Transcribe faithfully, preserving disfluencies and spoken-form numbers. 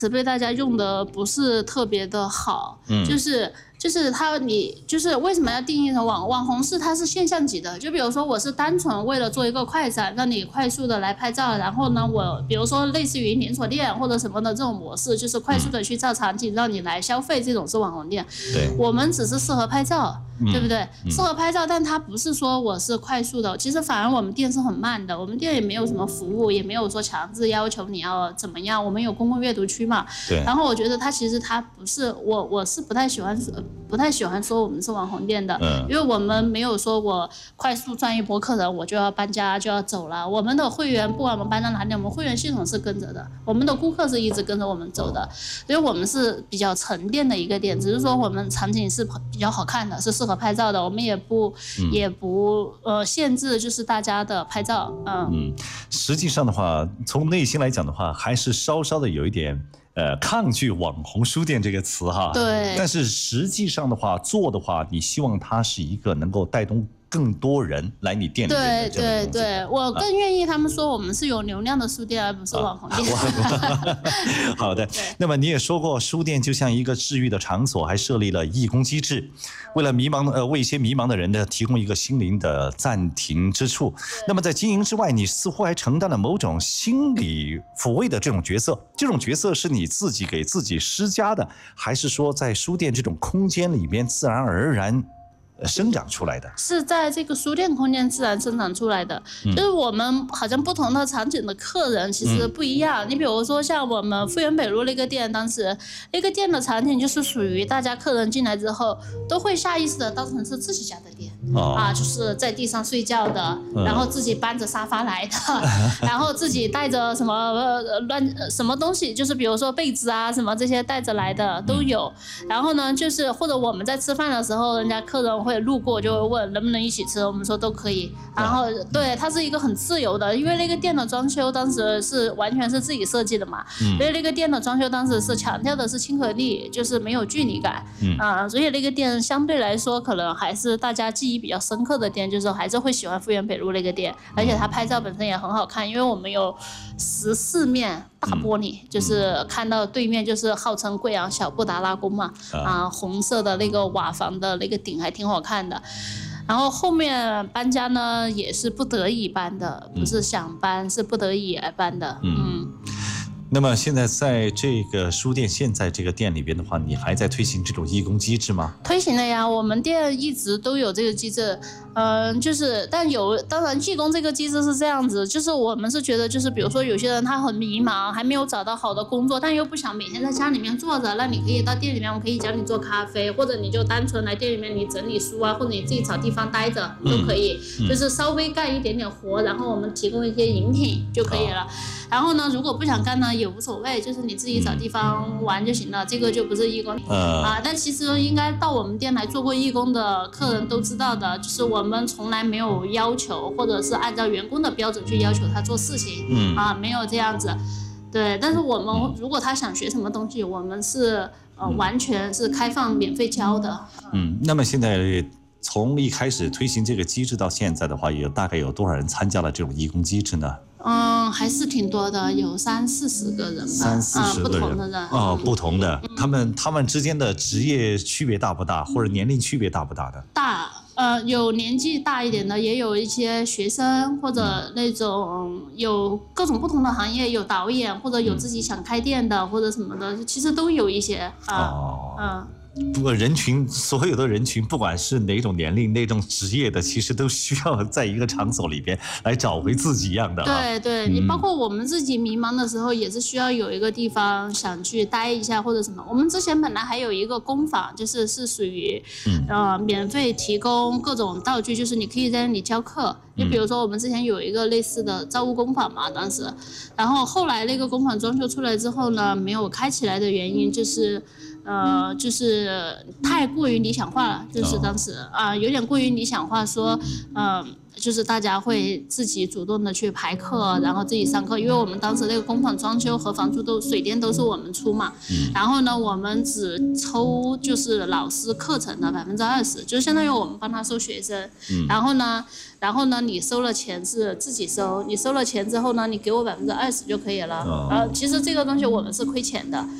是被大家用的不是特别的好，嗯，就是就是它你就是为什么要定义成网网红是它是现象级的，就比如说我是单纯为了做一个快闪，让你快速的来拍照，然后呢我比如说类似于连锁店或者什么的这种模式，就是快速的去造场景让你来消费，这种是网红店。对，我们只是适合拍照。对不对？嗯、适合拍照，但它不是说我是快速的，其实反而我们店是很慢的，我们店也没有什么服务，也没有说强制要求你要怎么样，我们有公共阅读区嘛。对。然后我觉得它其实它不是我，我是不太喜欢，不太喜欢说我们是网红店的，嗯、因为我们没有说我快速赚一波客人我就要搬家就要走了，我们的会员不管我们搬到哪里，我们会员系统是跟着的，我们的顾客是一直跟着我们走的，所以我们是比较沉淀的一个店，只是说我们场景是比较好看的，是适合拍照的，我们也不、嗯、也不呃限制就是大家的拍照，嗯嗯， 实际上的话，从内心来讲的话，还是稍稍的有一点呃抗拒网红书店这个词哈。 对。 但是实际上的话，做的话，你希望它是一个能够带动更多人来你店里面的这对对对，我更愿意他们说我们是有流量的书店，而不是网红店。 啊、好的，那么你也说过，书店就像一个治愈的场所，还设立了义工机制，为了迷茫呃为一些迷茫的人呢提供一个心灵的暂停之处。那么在经营之外，你似乎还承担了某种心理抚慰的这种角色，这种角色是你自己给自己施加的，还是说在书店这种空间里面自然而然生长出来的？ 是在这个书店空间自然生长出来的、嗯、就是我们好像不同的场景的客人其实不一样、嗯、你比如说像我们复原北路那个店，当时那个店的场景就是属于大家客人进来之后都会下意识的当成是自己家的店、哦、啊，就是在地上睡觉的、嗯、然后自己搬着沙发来的然后自己带着什么、呃、乱什么东西，就是比如说被子啊什么这些带着来的都有、嗯、然后呢就是或者我们在吃饭的时候人家客人会会路过就会问能不能一起吃，我们说都可以。然后对，它是一个很自由的，因为那个店的装修当时是完全是自己设计的嘛，嗯、所以那个店的装修当时是强调的是亲和力，就是没有距离感，嗯啊，所以那个店相对来说可能还是大家记忆比较深刻的店，就是还是会喜欢复原北路那个店，而且它拍照本身也很好看，因为我们有十四面大玻璃，嗯、就是看到对面就是号称贵阳小布达拉宫嘛，啊，红色的那个瓦房的那个顶还挺好看的。然后后面搬家呢也是不得已搬的，不是想搬，是不得已而搬的。嗯。嗯， 那么现在在这个书店，现在这个店里边的话，你还在推行这种义工机制吗？ 推行了呀，我们店一直都有这个机制。嗯，就是但有当然义工这个机制是这样子，就是我们是觉得就是比如说有些人他很迷茫，还没有找到好的工作，但又不想每天在家里面坐着，那你可以到店里面，我们可以教你做咖啡，或者你就单纯来店里面你整理书啊，或者你自己找地方待着都可以、嗯嗯、就是稍微干一点点活，然后我们提供一些饮品就可以了、哦、然后呢如果不想干呢也无所谓，就是你自己找地方玩就行了、嗯、这个就不是义工、呃、啊。但其实应该到我们店来做过义工的客人都知道的，就是我们从来没有要求或者是按照员工的标准去要求他做事情、嗯、啊，没有这样子。对，但是我们如果他想学什么东西，我们是呃完全是开放免费教的。 嗯，那么现在从一开始推行这个机制到现在的话，有大概有多少人参加了这种义工机制呢？ 嗯，还是挺多的，有三四十个人吧， 三四十个人，嗯、不同的人哦，不同的，他们他们之间的职业区别大不大，或者年龄区别大不大的？ 大，呃，有年纪大一点的，也有一些学生或者那种有各种不同的行业，有导演或者有自己想开店的、嗯、或者什么的，其实都有一些啊， 哦、嗯。不过人群，所有的人群，不管是哪种年龄、哪种职业的，其实都需要在一个场所里边来找回自己一样的、啊。 对对，你包括我们自己迷茫的时候，也是需要有一个地方想去待一下或者什么。我们之前本来还有一个工坊，就是是属于、嗯、呃免费提供各种道具，就是你可以在那里教课。你比如说我们之前有一个类似的造物工坊嘛，当时，然后后来那个工坊装修出来之后呢，没有开起来的原因就是。呃，就是是太过于理想化了，就是当时啊、呃、有点过于理想化，说嗯。呃就是大家会自己主动的去排课，然后自己上课，因为我们当时那个工坊装修和房租都水电都是我们出嘛，嗯、然后呢，我们只抽就是老师课程的百分之二十，就是相当于我们帮他收学生，嗯、然后呢，然后呢，你收了钱是自己收，你收了钱之后呢，你给我百分之二十就可以了，哦、呃，其实这个东西我们是亏钱的。